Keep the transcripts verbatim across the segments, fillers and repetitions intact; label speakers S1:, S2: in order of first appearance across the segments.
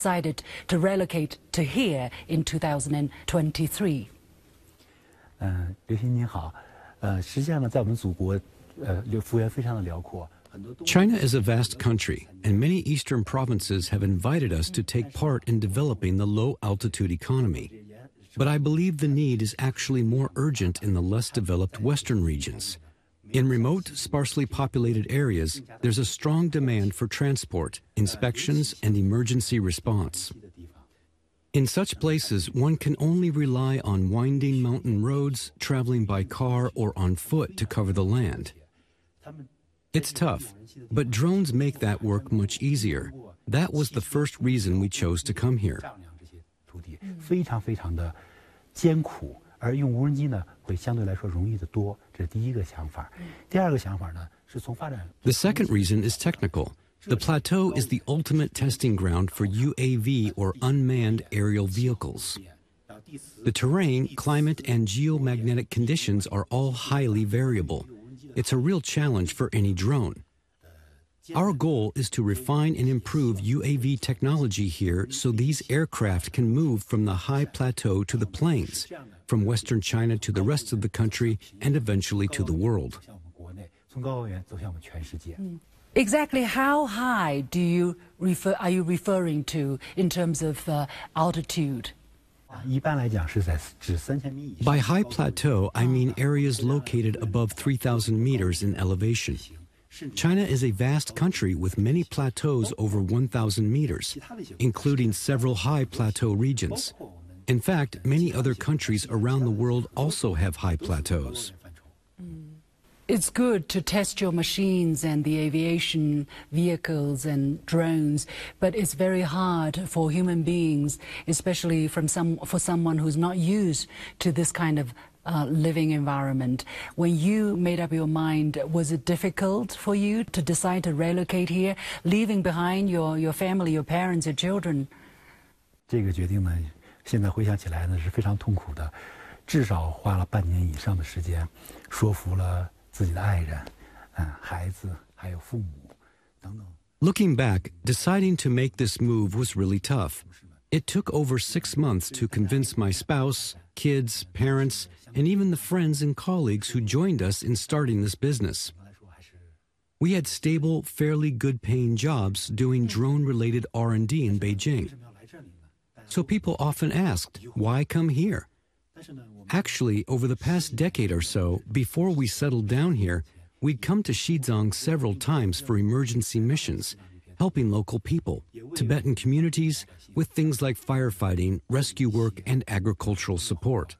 S1: decided to relocate to here in two thousand twenty-three.
S2: 嗯，刘鑫您好，呃，实际上呢，在我们祖国，呃，幅员非常的辽阔。
S3: China is a vast country, and many eastern provinces have invited us to take part in developing the low-altitude economy. But I believe the need is actually more urgent in the less developed western regions. In remote, sparsely populated areas, there's a strong demand for transport, inspections, and emergency response. In such places, one can only rely on winding mountain roads, traveling by car or on foot to cover the land. It's tough, but drones make that work much easier. That was the first reason we chose to come here.
S2: 非常非常的艰苦，而用无人机呢，会相对来说容易得多。这是第一个想法。第二个想法呢，是从发展。
S3: The second reason is technical. The plateau is the ultimate testing ground for U A V or unmanned aerial vehicles. The terrain, climate, and geomagnetic conditions are all highly variable. It's a real challenge for any drone. Our goal is to refine and improve U A V technology here so these aircraft can move from the high plateau to the plains, from western China to the rest of the country, and eventually to the world.
S1: Exactly how high do you refer, are you referring to in terms of uh, altitude?
S3: By high plateau, I mean areas located above three thousand meters in elevation. China is a vast country with many plateaus over one thousand meters, including several high plateau regions. In fact, many other countries around the world also have high plateaus.
S1: It's good to test your machines and the aviation vehicles and drones, but it's very hard for human beings, especially from some, for someone who's not used to this kind of uh, living environment. When you made up your mind, was it difficult for you to decide to relocate here, leaving behind your, your family, your parents, your children?
S2: 这个决定呢，现在回想起来呢是非常痛苦的，至少花了半年以上的时间，说服了
S3: Looking back, deciding to make this move was really tough. It took over six months to convince my spouse, kids, parents, and even the friends and colleagues who joined us in starting this business. We had stable, fairly good-paying jobs doing drone-related R and D in Beijing. So people often asked, why come here? Actually, over the past decade or so, before we settled down here, we'd come to Xizang several times for emergency missions, helping local people, Tibetan communities, with things like firefighting, rescue work, and agricultural support.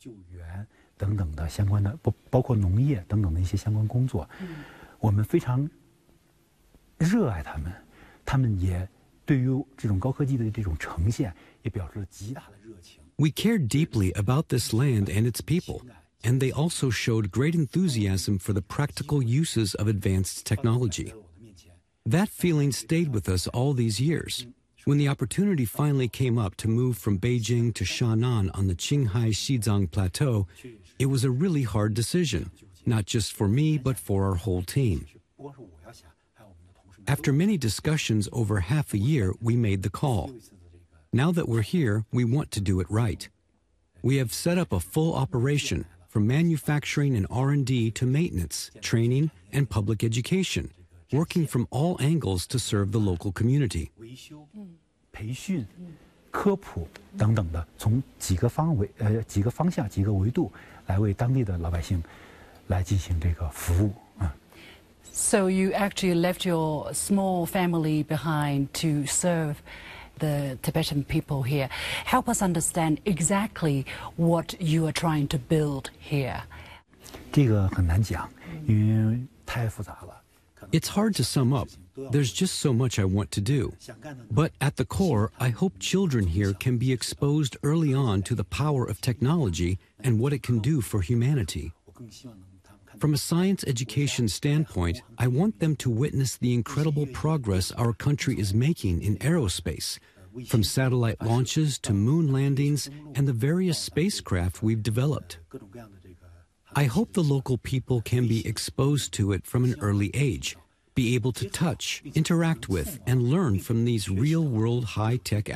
S3: We cared deeply about this land and its people, and they also showed great enthusiasm for the practical uses of advanced technology. That feeling stayed with us all these years. When the opportunity finally came up to move from Beijing to Shannan on the Qinghai-Xizang Plateau, it was a really hard decision, not just for me, but for our whole team. After many discussions over half a year, we made the call. Now that we're here, we want to do it right. We have set up a full operation, from manufacturing and R and D to maintenance, training, and public education, working from all angles to serve the local community.
S1: So you actually left your small family behind to serve the Tibetan people here. Help us understand exactly what you are trying to build here.
S3: It's hard to sum up. There's just so much I want to do. But at the core, I hope children here can be exposed early on to the power of technology and what it can do for humanity. From a science education standpoint, I want them to witness the incredible progress our country is making in aerospace, from satellite launches to moon landings and the various spacecraft we've developed. I hope the local people can be exposed to it from an early age, be able to touch, interact with, and learn from these real-world high-tech